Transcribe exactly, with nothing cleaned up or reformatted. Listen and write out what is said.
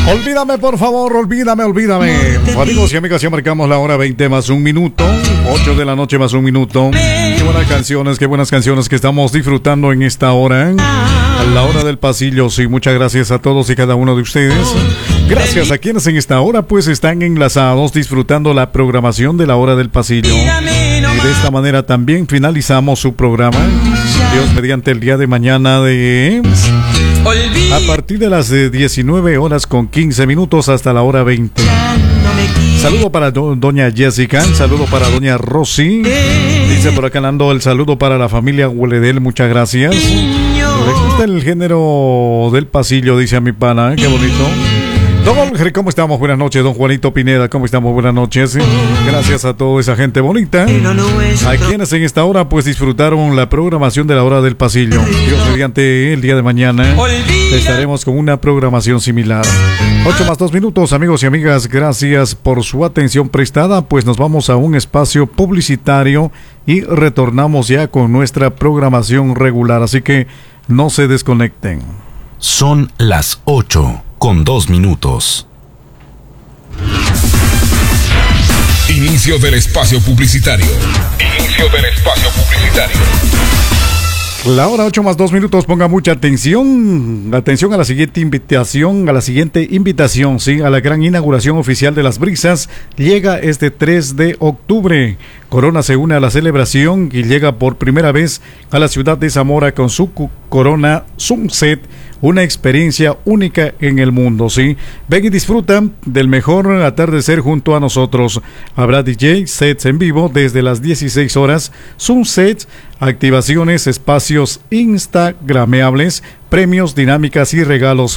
Olvídame, por favor, olvídame, olvídame. Amigos y amigas, ya marcamos la hora veinte más un minuto. ocho de la noche más un minuto. Qué buenas canciones, qué buenas canciones que estamos disfrutando en esta hora. A la hora del pasillo, sí, muchas gracias a todos y cada uno de ustedes. Gracias a quienes en esta hora pues están enlazados disfrutando la programación de la hora del pasillo. Y de esta manera también finalizamos su programa. Dios mediante el día de mañana de... a partir de las diecinueve horas con quince minutos hasta la hora veinte. Saludo para do, doña Jessica, saludo para doña Rosy. Dice por acá Nando, el saludo para la familia Hueledel, muchas gracias. Le gusta el género del pasillo, dice a mi pana, ¿eh? Qué bonito. Don Olger, ¿cómo estamos? Buenas noches. Don Juanito Pineda, ¿cómo estamos? Buenas noches. Gracias a toda esa gente bonita. A quienes en esta hora pues disfrutaron la programación de la hora del pasillo. Dios mediante el día de mañana estaremos con una programación similar. ocho más dos minutos, amigos y amigas. Gracias por su atención prestada. Pues nos vamos a un espacio publicitario y retornamos ya con nuestra programación regular. Así que no se desconecten. Son las ocho. Con dos minutos. Inicio del espacio publicitario. Inicio del espacio publicitario. La hora ocho más dos minutos, ponga mucha atención. Atención a la siguiente invitación, a la siguiente invitación, sí, a la gran inauguración oficial de Las Brisas. Llega este tres de octubre. Corona se une a la celebración y llega por primera vez a la ciudad de Zamora con su Corona Sunset. Una experiencia única en el mundo, ¿sí? Ven y disfruta del mejor atardecer junto a nosotros. Habrá D J, sets en vivo desde las dieciséis horas, Sunset, activaciones, espacios instagrameables, premios, dinámicas y regalos